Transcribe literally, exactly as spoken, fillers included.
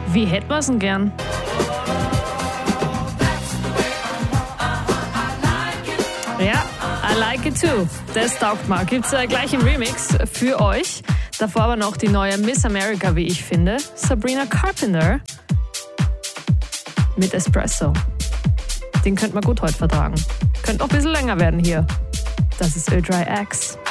Wie hätten wir es denn gern? Ja, I like it too. Das taugt mal. Gibt's äh, gleich im Remix für euch. Davor aber noch die neue Miss America, wie ich finde. Sabrina Carpenter mit Espresso. Den könnte man gut heute vertragen. Könnte auch ein bisschen länger werden hier. Das ist Ö drei X.